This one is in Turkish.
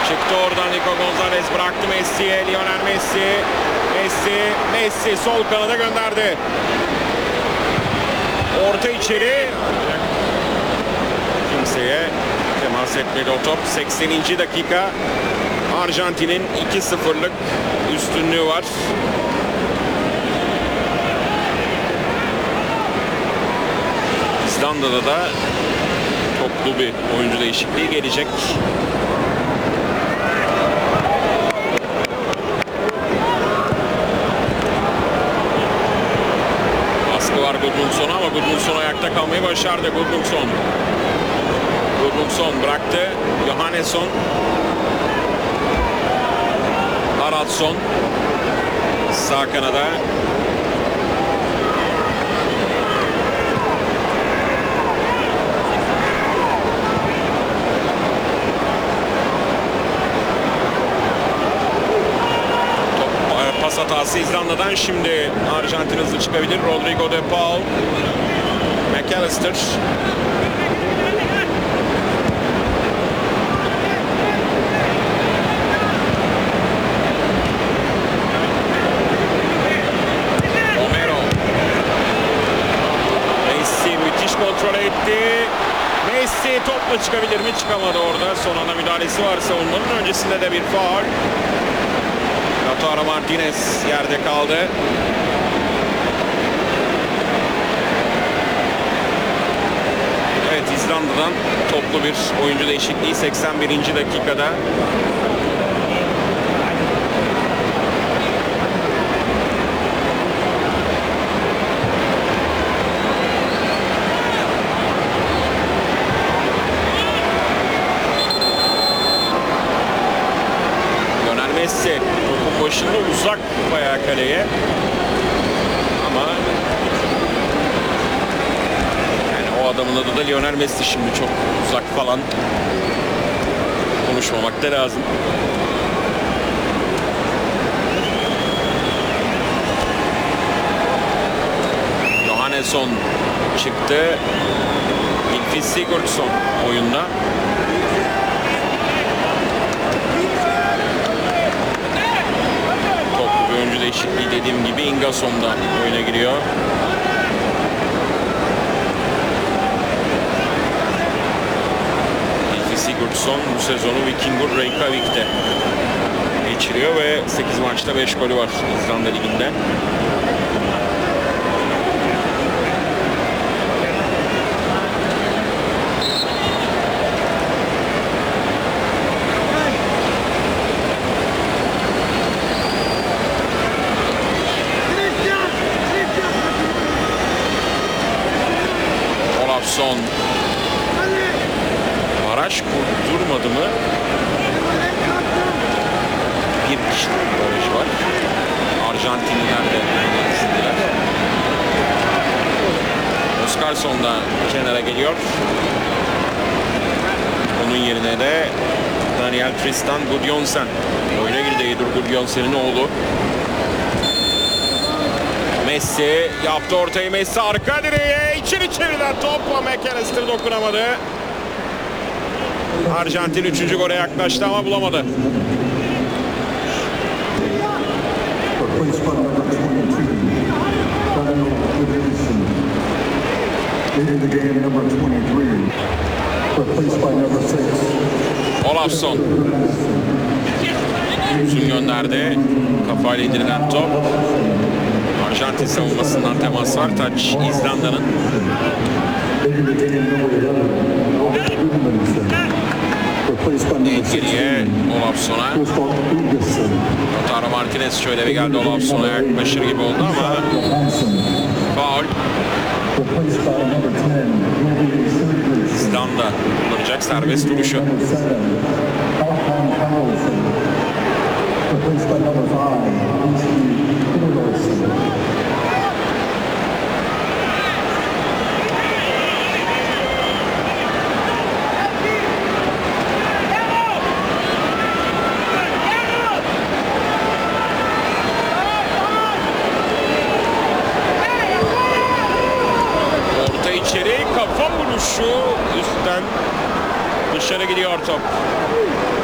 Çıktı oradan Nico Gonzalez, bıraktı Messi'ye. Lionel Messi. Messi sol kanada gönderdi. Orta içeri. Kimseye temas etmedi o top. 80. dakika. Arjantin'in 2-0'lık üstünlüğü var. İzlanda'da da toplu bir oyuncu değişikliği gelecek. Baskı var Gudmundsson ama Gudmundsson ayakta kalmayı başardı. Gudmundsson bıraktı. Johannesson. Haraldsson. Sağ kanada. Pas hatası İzlanda'dan, şimdi Arjantin hızlı çıkabilir. Rodrigo de Paul, McAllister. Romero. Messi müthiş kontrol etti. Messi topla çıkabilir mi? Çıkamadı orada. Son anda müdahalesi var savunmanın. Öncesinde de bir faul. Lautaro Martinez yerde kaldı. Evet, İzlanda'dan toplu bir oyuncu değişikliği 81. dakikada. Messi topun başında uzak bayağı kaleye, ama yani o adamın adı da Lionel Messi, şimdi çok uzak falan konuşmamak da lazım. Johannesson çıktı. Gylfi Sigurdsson oyunda. Oyuncu değişikliği dediğim gibi Ingasson da oyuna giriyor. Gylfi Sigurdsson bu sezonu Vikingur Reykjavik'te geçiriyor ve 8 maçta 5 golü var İzlanda Ligi'nde. Son baraj kurdurmadı mı? Bir kişilik baraj var. Arjantinliler de istiyorlar. Oscarson da kenara geliyor. Onun yerine de Daniel Tristan Gudjonsen oyuna girdi. Eidur Gudjonsen'in oğlu. Messi yaptı ortayı. Messi arka direğe, içeri çevrilen top, McAllister dokunamadı. Arjantin 3. gole yaklaştı ama bulamadı. Olafsson uzun gönderdi. Kafayla indirilen top. Arjantin savunmasından temas var. Taç İzlanda'nın. Geriye Olafsson'a. Lautaro Martinez şöyle bir geldi. Olafsson'a yaklaşır gibi oldu ama faul. İzlanda kullanacak serbest vuruşu. İçeri kafa vuruşu, üstten dışarı gidiyor top.